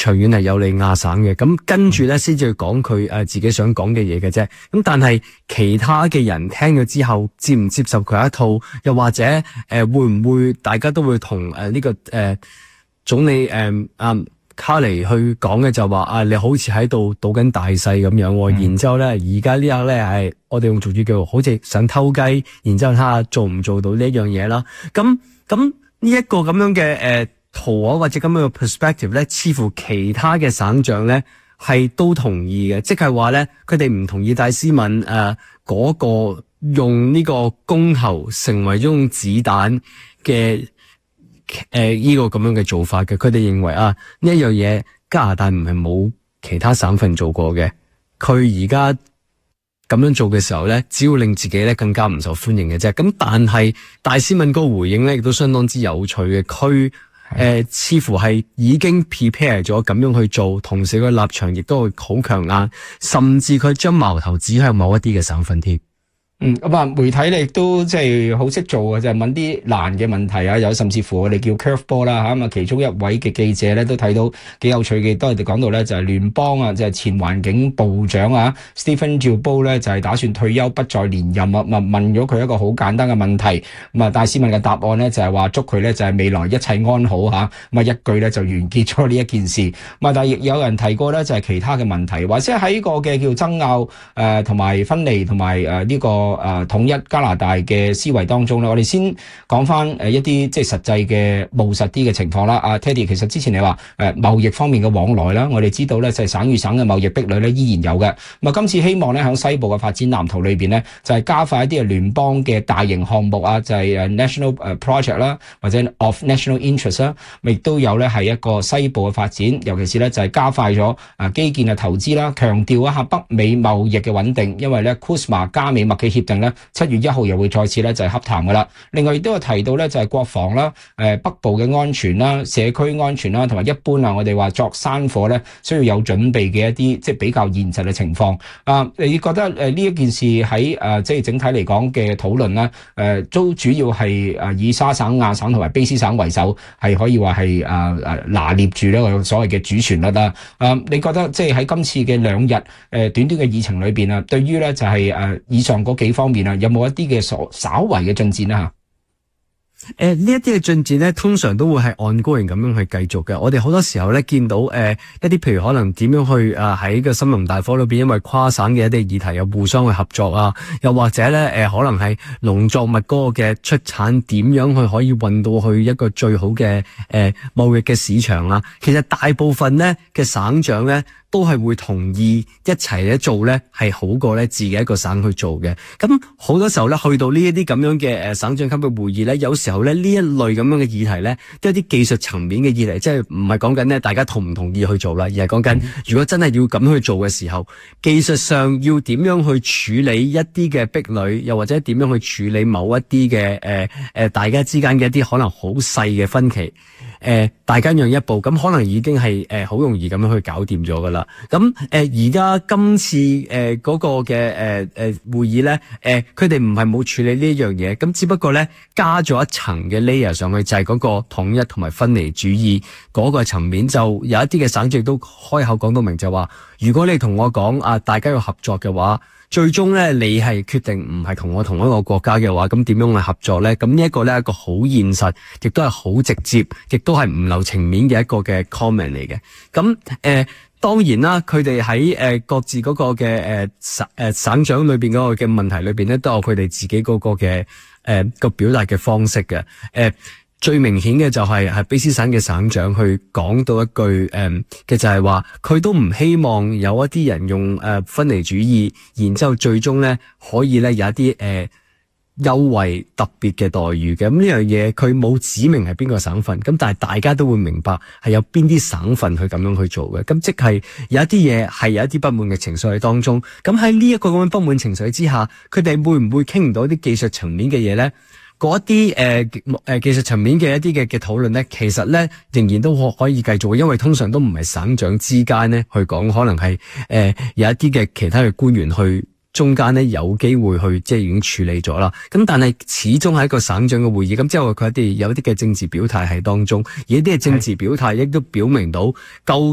長遠係有利亞省嘅。咁跟住咧先至去講佢自己想講嘅嘢嘅啫。咁但係其他嘅人聽咗之後接唔接受佢一套，又或者會唔會大家都會同呢個總理卡尼去講嘅就話你好似喺度賭緊大細咁樣，然之後咧而家呢刻咧係我哋用俗語叫做好似想偷雞，然之後睇下做唔做到呢一樣嘢啦。咁呢一個咁樣嘅圖畫或者咁樣嘅 perspective 咧，似乎其他嘅省長咧係都同意嘅，即係話咧佢哋唔同意戴斯敏嗰個用呢個公投成為一種子彈嘅呢個咁樣嘅做法嘅。佢哋認為呢一樣嘢加拿大唔係冇其他省份做過嘅，佢而家咁樣做嘅時候咧，只要令自己咧更加唔受歡迎嘅啫。咁但係戴斯敏嗰個回應咧亦都相當之有趣嘅，佢似乎係已經 prepare 咗咁樣去做，同時個立場亦都會好強硬，甚至佢將矛頭指向某一啲嘅省份添。 咁啊，媒體咧亦都即係好識做嘅，就係問啲難嘅問題啊，有甚至乎我哋叫 curveball 啦嚇。咁啊，其中一位嘅記者咧都睇到幾有趣嘅，都係講到咧就係聯邦啊，就係前環境部長啊 Stephen Guilbeault 咧就係打算退休不再連任啊。問咗佢一個好簡單嘅問題，咁啊戴斯敏嘅答案咧就係話祝佢咧就係未來一切安好嚇。咁啊一句咧就完結咗呢一件事。咁啊但係亦有人提過咧就係其他嘅問題，或者喺個嘅叫爭拗同埋分離同埋呢個統一加拿大嘅思維當中咧，我哋先講翻一啲即係實際嘅務實啲嘅情況啦。Teddy， 其實之前你話貿易方面嘅往來啦，我哋知道咧就係省與省嘅貿易壁壘咧依然有嘅。咁啊，今次希望咧喺西部嘅發展藍圖裏邊咧，就係加快一啲聯邦嘅大型項目啊，就係national project 啦，或者 of national interest 啦，亦都有咧係一個西部嘅發展，尤其是咧就係加快咗基建嘅投資啦，強調一下北美貿易嘅穩定，因為咧 CUSMA 加美墨嘅協定咧7月1號又會再次咧就係洽談噶啦。另外亦都有提到咧就係國防啦、北部嘅安全啦、社區安全啦，同埋一般我哋話作山火咧需要有準備嘅一啲即係比較現實嘅情況。你覺得呢一件事喺即係整體嚟講嘅討論咧，都主要係以沙省、亞省同埋卑斯省為首，係可以話係拿捏住呢個所謂嘅主旋律啦。你覺得即係喺今次嘅2日短短嘅議程裏邊啊，對於咧就係以上嗰幾方面啊，有冇一啲嘅稍為嘅進展啊？ 呢一啲嘅進展咧，通常都會係ongoing咁樣去繼續嘅。我哋好多時候咧見到一啲譬如可能點樣去喺個森林大火裏邊，因為跨省嘅一啲議題有互相去合作啊，又或者咧可能係農作物嗰個嘅出產點樣去可以運到去一個最好嘅貿易嘅市場啊。其實大部分咧嘅省長咧都係會同意一齊咧做咧係好過咧自己一個省去做嘅。咁好多時候咧去到呢一啲咁樣嘅省長級嘅會議咧，有時候咧呢一類咁樣嘅議題咧，都係啲技術層面嘅議題，即係唔係講緊咧大家同唔同意去做啦，而係講緊如果真係要咁去做嘅時候，技術上要點樣去處理一啲嘅壁壘，又或者點樣去處理某一啲嘅大家之間嘅一啲可能好細嘅分歧。大家讓一步，咁可能已經係好容易咁樣去搞掂咗噶啦。咁而家今次嗰個嘅會議咧，佢哋唔係冇處理呢一樣嘢，咁只不過咧加咗一層嘅 layer 上去，就係嗰個統一同埋分離主義嗰個層面，就有一啲嘅省長都開口講到明，就話如果你同我講大家要合作嘅話，最終咧你係決定唔係同我同一個國家嘅話，咁點樣去合作咧？咁呢一個咧一個好現實，亦都係好直接，亦都係唔留情面嘅一個嘅 comment 嚟嘅。咁當然啦，佢哋喺各自嗰個嘅省長裏邊嗰個嘅問題裏邊咧，都有佢哋自己嗰個嘅個表達嘅方式嘅。最明顯嘅就係卑斯省嘅省長去講到一句嘅就係話，佢都唔希望有一啲人用分離主義，然之後最終咧可以咧有一啲優惠特別嘅待遇嘅。咁呢樣嘢佢冇指明係邊個省份，咁但係大家都會明白係有邊啲省份去咁樣去做嘅。咁即係有一啲嘢係有一啲不滿嘅情緒喺當中。咁喺呢一個咁樣不滿情緒之下，佢哋會唔會傾唔到一啲技術層面嘅嘢咧？嗰一啲技術層面嘅一啲嘅討論咧，其實咧仍然都可以繼續，因為通常都唔係省長之間咧去講，可能係有一啲嘅其他嘅官員去中間咧有機會去即係已經處理咗啦。咁但係始終係一個省長嘅會議，咁之後佢哋有啲嘅政治表態喺當中，而一啲嘅政治表態亦都表明到